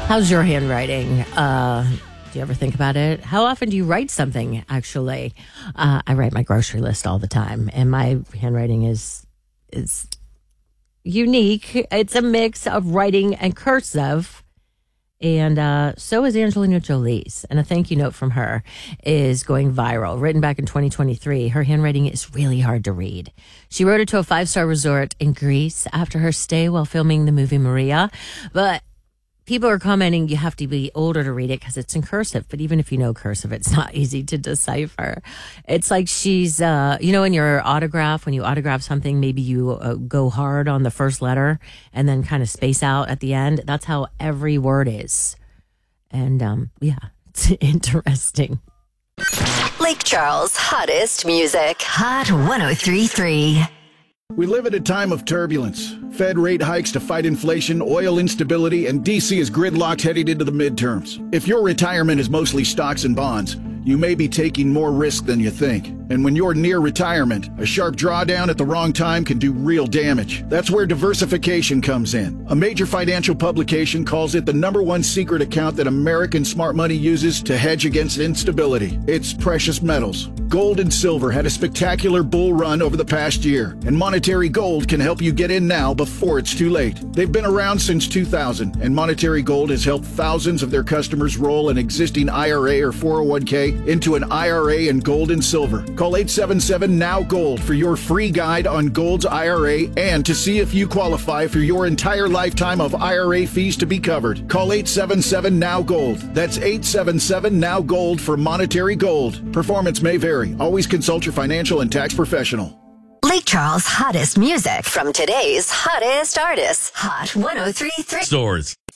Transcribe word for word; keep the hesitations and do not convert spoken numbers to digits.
How's your handwriting? Uh, do you ever think about it? How often do you write something, actually? Uh, I write my grocery list all the time, and my handwriting is is unique. It's a mix of writing and cursive, and uh, so is Angelina Jolie's. And a thank you note from her is going viral. Written back in twenty twenty-three, her handwriting is really hard to read. She wrote it to a five-star resort in Greece after her stay while filming the movie Maria, but people are commenting you have to be older to read it because it's in cursive. But even if you know cursive, it's not easy to decipher. It's like she's, uh, you know, in your autograph, when you autograph something, maybe you uh, go hard on the first letter and then kind of space out at the end. That's how every word is. And um, yeah, it's interesting. Lake Charles' hottest music. Hot one oh three point three. We live at a time of turbulence. Fed rate hikes to fight inflation, oil instability, and D C is gridlocked heading into the midterms. If your retirement is mostly stocks and bonds, you may be taking more risk than you think. And when you're near retirement, a sharp drawdown at the wrong time can do real damage. That's where diversification comes in. A major financial publication calls it the number one secret account that American smart money uses to hedge against instability. It's precious metals. Gold and silver had a spectacular bull run over the past year, and Monetary Gold can help you get in now before it's too late. They've been around since two thousand, and Monetary Gold has helped thousands of their customers roll an existing I R A or four oh one k into an I R A in gold and silver. Call eight seven seven now gold for your free guide on Gold's I R A and to see if you qualify for your entire lifetime of I R A fees to be covered. Call eight seven seven now gold. That's eight seven seven now gold for Monetary Gold. Performance may vary. Always consult your financial and tax professional. Lake Charles' hottest music from today's hottest artists. Hot one oh three point three. Stores.